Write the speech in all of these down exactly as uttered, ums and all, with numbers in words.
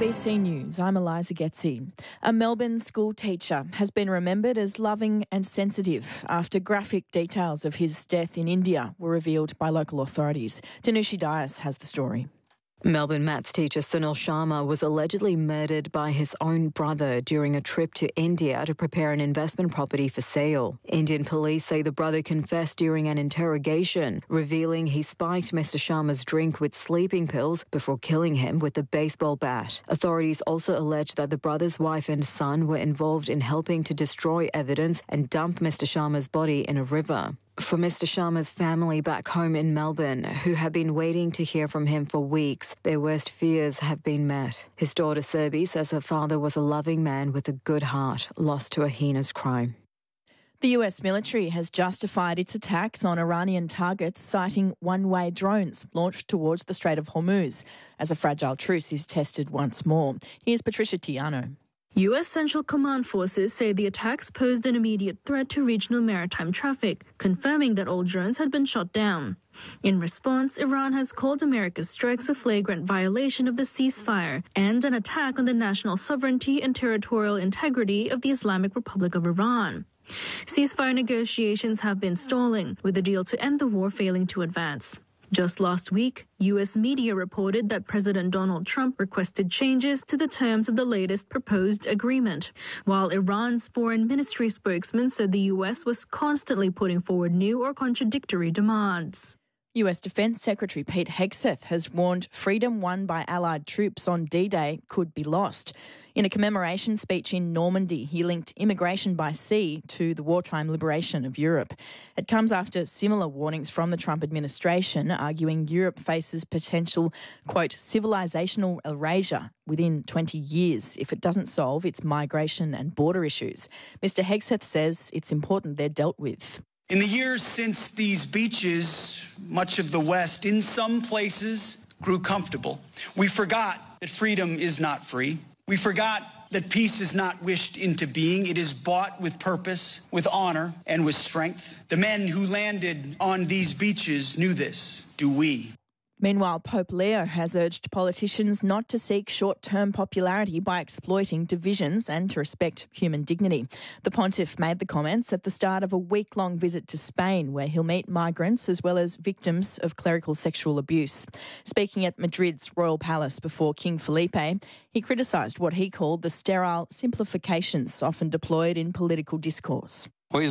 A B C News, I'm Eliza Getzi. A Melbourne school teacher has been remembered as loving and sensitive after graphic details of his death in India were revealed by local authorities. Tanushi Dias has the story. Melbourne maths teacher Sunil Sharma was allegedly murdered by his own brother during a trip to India to prepare an investment property for sale. Indian police say the brother confessed during an interrogation, revealing he spiked Mister Sharma's drink with sleeping pills before killing him with a baseball bat. Authorities also allege that the brother's wife and son were involved in helping to destroy evidence and dump Mister Sharma's body in a river. For Mister Sharma's family back home in Melbourne, who have been waiting to hear from him for weeks, their worst fears have been met. His daughter Serbi says her father was a loving man with a good heart, lost to a heinous crime. The U S military has justified its attacks on Iranian targets, citing one-way drones launched towards the Strait of Hormuz as a fragile truce is tested once more. Here's Patricia Tiano. U S Central Command forces say the attacks posed an immediate threat to regional maritime traffic, confirming that all drones had been shot down. In response, Iran has called America's strikes a flagrant violation of the ceasefire and an attack on the national sovereignty and territorial integrity of the Islamic Republic of Iran. Ceasefire negotiations have been stalling, with the deal to end the war failing to advance. Just last week, U S media reported that President Donald Trump requested changes to the terms of the latest proposed agreement, while Iran's foreign ministry spokesman said the U S was constantly putting forward new or contradictory demands. U S Defence Secretary Pete Hegseth has warned freedom won by Allied troops on D-Day could be lost. In a commemoration speech in Normandy, he linked immigration by sea to the wartime liberation of Europe. It comes after similar warnings from the Trump administration, arguing Europe faces potential, quote, civilizational erasure within twenty years if it doesn't solve its migration and border issues. Mister Hegseth says it's important they're dealt with. In the years since these beaches, much of the West, in some places, grew comfortable. We forgot that freedom is not free. We forgot that peace is not wished into being. It is bought with purpose, with honor, and with strength. The men who landed on these beaches knew this. Do we? Meanwhile, Pope Leo has urged politicians not to seek short-term popularity by exploiting divisions and to respect human dignity. The pontiff made the comments at the start of a week-long visit to Spain, where he'll meet migrants as well as victims of clerical sexual abuse. Speaking at Madrid's Royal Palace before King Felipe, he criticised what he called the sterile simplifications often deployed in political discourse. Today,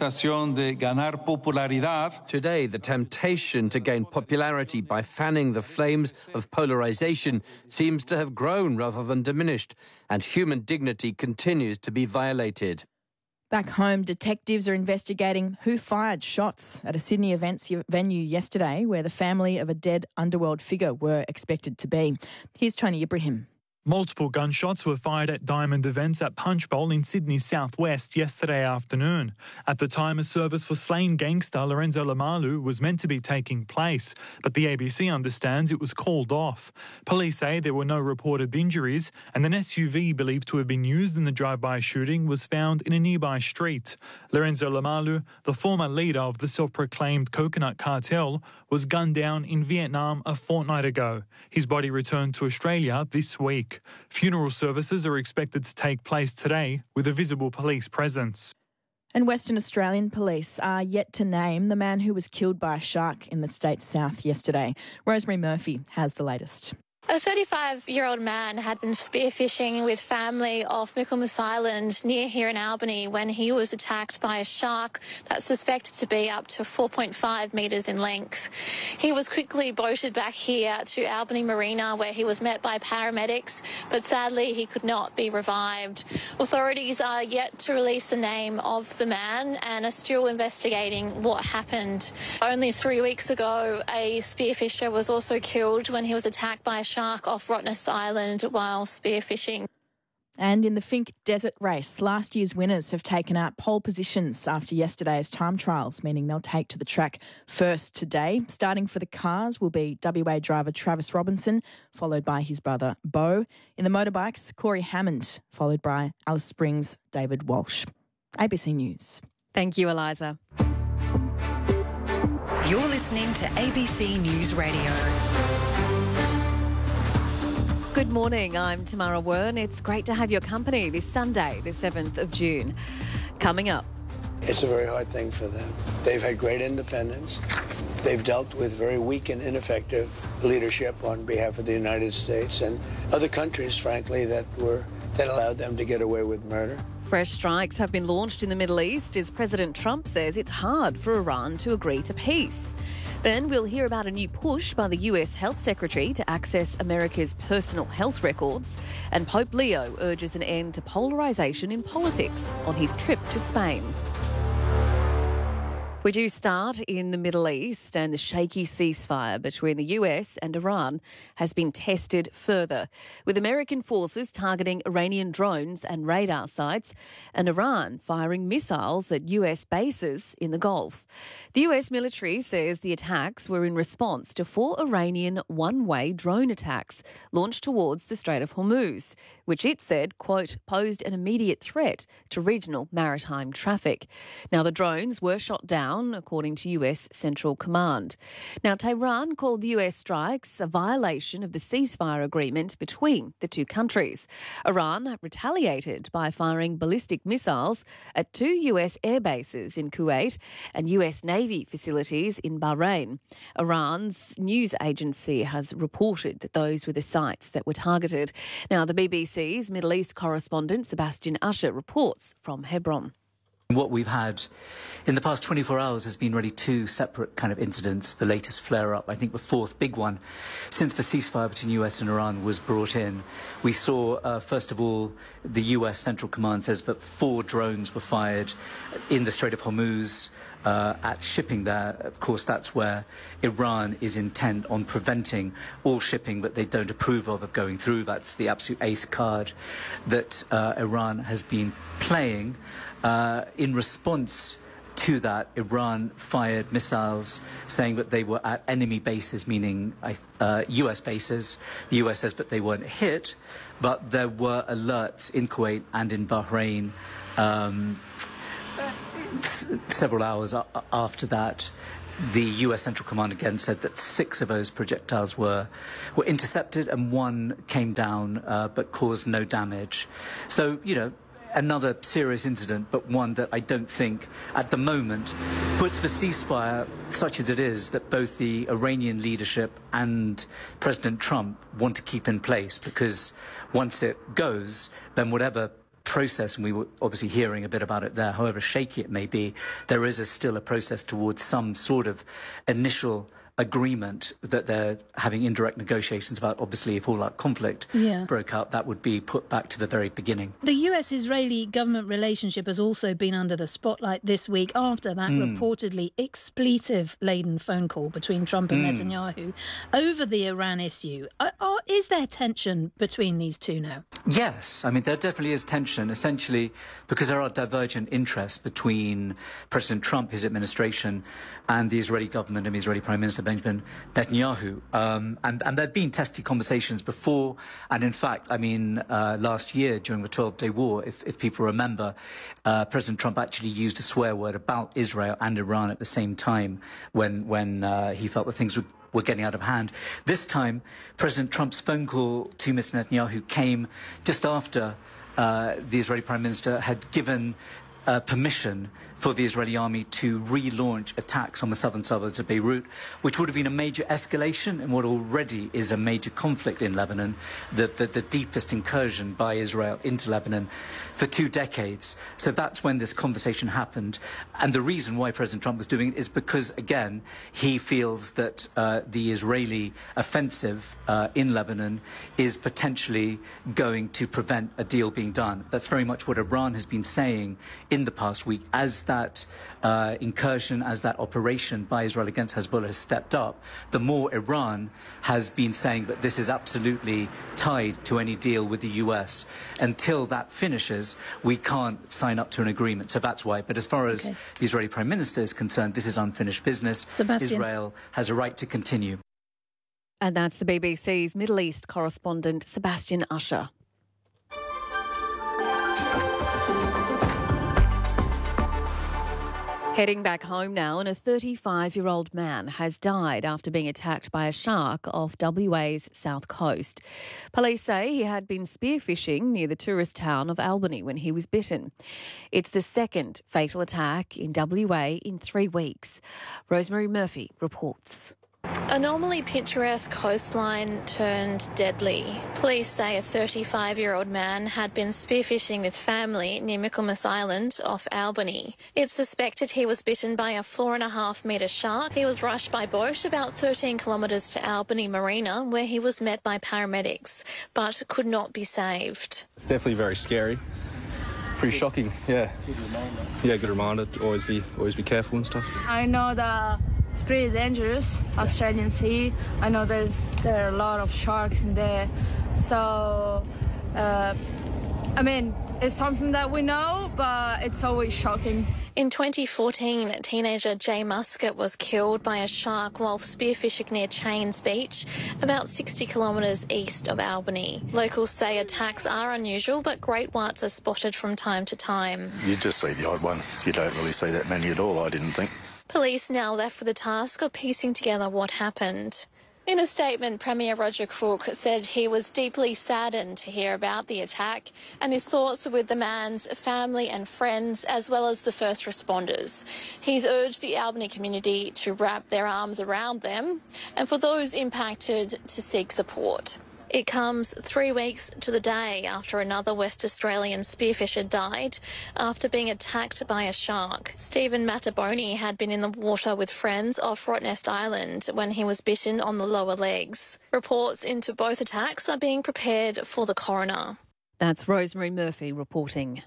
the temptation to gain popularity by fanning the flames of polarisation seems to have grown rather than diminished, and human dignity continues to be violated. Back home, detectives are investigating who fired shots at a Sydney events venue yesterday where the family of a dead underworld figure were expected to be. Here's Tony Ibrahim. Multiple gunshots were fired at Diamond Events at Punchbowl in Sydney's southwest yesterday afternoon. At the time, a service for slain gangster Lorenzo Lamalu was meant to be taking place, but the A B C understands it was called off. Police say there were no reported injuries, and an S U V believed to have been used in the drive-by shooting was found in a nearby street. Lorenzo Lamalu, the former leader of the self-proclaimed Coconut Cartel, was gunned down in Vietnam a fortnight ago. His body returned to Australia this week. Funeral services are expected to take place today with a visible police presence. And Western Australian police are yet to name the man who was killed by a shark in the state's south yesterday. Rosemary Murphy has the latest. A thirty-five-year-old man had been spearfishing with family off Michaelmas Island near here in Albany when he was attacked by a shark that's suspected to be up to four point five metres in length. He was quickly boated back here to Albany Marina where he was met by paramedics, but sadly he could not be revived. Authorities are yet to release the name of the man and are still investigating what happened. Only three weeks ago, a spearfisher was also killed when he was attacked by a shark off Rottnest Island while spearfishing. And in the Finke Desert Race, last year's winners have taken out pole positions after yesterday's time trials, meaning they'll take to the track first today. Starting for the cars will be W A driver Travis Robinson, followed by his brother Beau. In the motorbikes, Corey Hammond, followed by Alice Springs' David Walsh. A B C News. Thank you, Eliza. You're listening to A B C News Radio. Good morning, I'm Tamara Wern. It's great to have your company this Sunday, the seventh of June. Coming up. It's a very hard thing for them. They've had great independence. They've dealt with very weak and ineffective leadership on behalf of the United States and other countries, frankly, that were that allowed them to get away with murder. Fresh strikes have been launched in the Middle East as President Trump says it's hard for Iran to agree to peace. Then we'll hear about a new push by the U S Health Secretary to access America's personal health records. And Pope Leo urges an end to polarisation in politics on his trip to Spain. We do start in the Middle East, and the shaky ceasefire between the U S and Iran has been tested further, with American forces targeting Iranian drones and radar sites and Iran firing missiles at U S bases in the Gulf. The U S military says the attacks were in response to four Iranian one-way drone attacks launched towards the Strait of Hormuz, which it said, quote, posed an immediate threat to regional maritime traffic. Now, the drones were shot down, according to U S Central Command. Now, Tehran called the U S strikes a violation of the ceasefire agreement between the two countries. Iran retaliated by firing ballistic missiles at two U S air bases in Kuwait and U S Navy facilities in Bahrain. Iran's news agency has reported that those were the sites that were targeted. Now, the B B C's Middle East correspondent Sebastian Usher reports from Hebron. What we've had in the past twenty-four hours has been really two separate kind of incidents. The latest flare-up, I think the fourth big one, since the ceasefire between U S and Iran was brought in. We saw, uh, first of all, the U S Central Command says that four drones were fired in the Strait of Hormuz uh, at shipping there. Of course, that's where Iran is intent on preventing all shipping that they don't approve of of going through. That's the absolute ace card that uh, Iran has been playing. Uh, in response to that, Iran fired missiles saying that they were at enemy bases, meaning uh, U S bases. The U S says that they weren't hit, but there were alerts in Kuwait and in Bahrain um, s- several hours a- after that. The U S Central Command again said that six of those projectiles were were intercepted and one came down uh, but caused no damage. So, you know, another serious incident, but one that I don't think at the moment puts the ceasefire, such as it is, that both the Iranian leadership and President Trump want to keep in place, because once it goes, then whatever process, and we were obviously hearing a bit about it there, however shaky it may be, there is a, still a process towards some sort of initial agreement that they're having indirect negotiations about. Obviously, if all that conflict yeah. broke out, that would be put back to the very beginning. The U S-Israeli government relationship has also been under the spotlight this week after that mm. reportedly expletive-laden phone call between Trump and mm. Netanyahu over the Iran issue. Are, are, is there tension between these two now? Yes. I mean, there definitely is tension, essentially because there are divergent interests between President Trump, his administration, and the Israeli government and the Israeli Prime Minister Benjamin Netanyahu. Um, and, and there had been testy conversations before. And in fact, I mean, uh, last year during the twelve-day war, if, if people remember, uh, President Trump actually used a swear word about Israel and Iran at the same time when, when uh, he felt that things were were getting out of hand. This time, President Trump's phone call to Mister Netanyahu came just after uh, the Israeli Prime Minister had given Uh, permission for the Israeli army to relaunch attacks on the southern suburbs of Beirut, which would have been a major escalation in what already is a major conflict in Lebanon, the, the, the deepest incursion by Israel into Lebanon for two decades. So that's when this conversation happened. And the reason why President Trump was doing it is because, again, he feels that uh, the Israeli offensive uh, in Lebanon is potentially going to prevent a deal being done. That's very much what Iran has been saying in the past week. As that uh, incursion, as that operation by Israel against Hezbollah has stepped up, the more Iran has been saying that this is absolutely tied to any deal with the U S. Until that finishes, we can't sign up to an agreement. So that's why. But as far as okay. the Israeli Prime Minister is concerned, this is unfinished business. Sebastian. Israel has a right to continue. And that's the B B C's Middle East correspondent, Sebastian Usher. Heading back home now, and a thirty-five-year-old man has died after being attacked by a shark off W A's south coast. Police say he had been spearfishing near the tourist town of Albany when he was bitten. It's the second fatal attack in W A in three weeks. Rosemary Murphy reports. A normally picturesque coastline turned deadly. Police say a thirty-five-year-old man had been spearfishing with family near Michaelmas Island off Albany. It's suspected he was bitten by a four and a half metre shark. He was rushed by boat about thirteen kilometres to Albany Marina, where he was met by paramedics, but could not be saved. It's definitely very scary. Pretty shocking, yeah. Yeah, good reminder to always be, always be careful and stuff. I know that it's pretty dangerous, Australian Sea. I know there's there are a lot of sharks in there. So, uh, I mean, it's something that we know, but it's always shocking. In twenty fourteen, teenager Jay Muscat was killed by a shark while spearfishing near Chains Beach, about sixty kilometres east of Albany. Locals say attacks are unusual, but great whites are spotted from time to time. You just see the odd one. You don't really see that many at all, I didn't think. Police now left with the task of piecing together what happened. In a statement, Premier Roger Cook said he was deeply saddened to hear about the attack, and his thoughts are with the man's family and friends, as well as the first responders. He's urged the Albany community to wrap their arms around them, and for those impacted to seek support. It comes three weeks to the day after another West Australian spearfisher died after being attacked by a shark. Stephen Mataboni had been in the water with friends off Rottnest Island when he was bitten on the lower legs. Reports into both attacks are being prepared for the coroner. That's Rosemary Murphy reporting.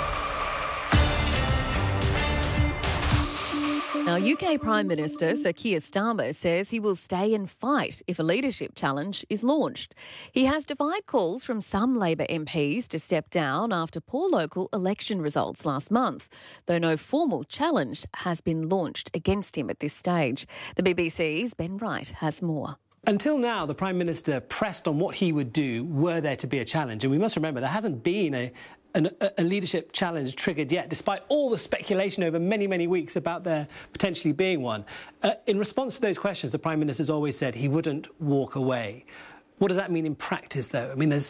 Now, U K Prime Minister Sir Keir Starmer says he will stay and fight if a leadership challenge is launched. He has defied calls from some Labor M Ps to step down after poor local election results last month, though no formal challenge has been launched against him at this stage. The B B C's Ben Wright has more. Until now, the Prime Minister pressed on what he would do were there to be a challenge. And we must remember there hasn't been a An, a leadership challenge triggered yet, despite all the speculation over many, many weeks about there potentially being one. Uh, in response to those questions, the Prime Minister's always said he wouldn't walk away. What does that mean in practice, though? I mean, there's